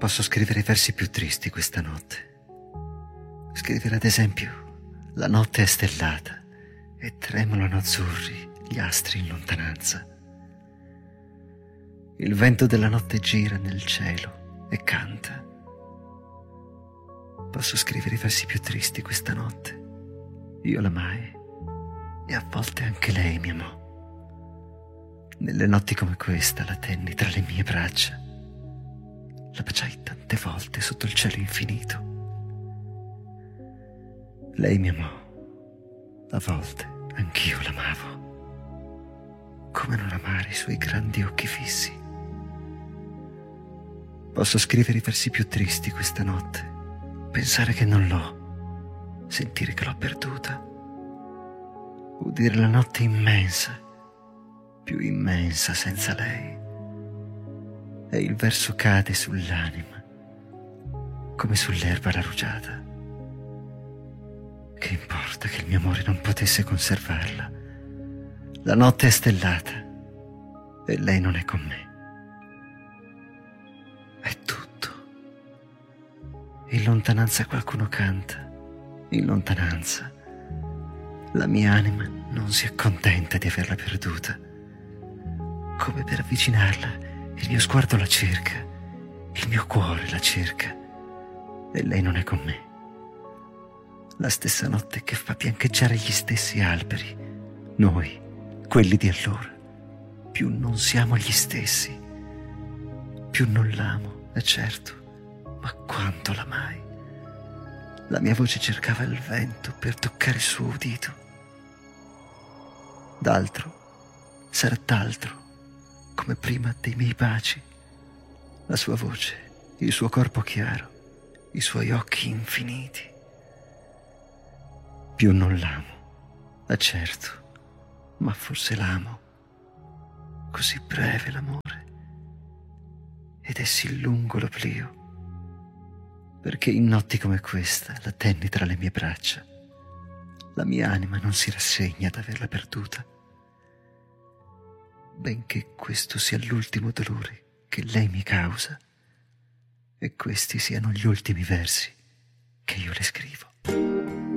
Posso scrivere i versi più tristi questa notte. Scrivere ad esempio: la notte è stellata e tremolano azzurri gli astri in lontananza. Il vento della notte gira nel cielo e canta. Posso scrivere i versi più tristi questa notte. Io l'amai e a volte anche lei mi amò. Nelle notti come questa la tenni tra le mie braccia. La baciai tante volte sotto il cielo infinito. Lei mi amò. A volte anch'io l'amavo. Come non amare i suoi grandi occhi fissi? Posso scrivere i versi più tristi questa notte. Pensare che non l'ho. Sentire che l'ho perduta. Udire la notte immensa, più immensa senza lei. E il verso cade sull'anima, come sull'erba la rugiada. Che importa che il mio amore non potesse conservarla? La notte è stellata e lei non è con me. È tutto. In lontananza qualcuno canta, in lontananza. La mia anima non si accontenta di averla perduta. Come per avvicinarla, il mio sguardo la cerca, il mio cuore la cerca, e lei non è con me. La stessa notte che fa biancheggiare gli stessi alberi, noi, quelli di allora, più non siamo gli stessi, più non l'amo, è certo, ma quanto l'amai. La mia voce cercava il vento per toccare il suo udito. D'altro sarà d'altro, come prima dei miei baci. La sua voce, il suo corpo chiaro, i suoi occhi infiniti. Più non l'amo, è certo, ma forse l'amo. Così breve l'amore, ed è sì lungo l'oblio, perché in notti come questa la tenni tra le mie braccia. La mia anima non si rassegna ad averla perduta, benché questo sia l'ultimo dolore che lei mi causa, e questi siano gli ultimi versi che io le scrivo.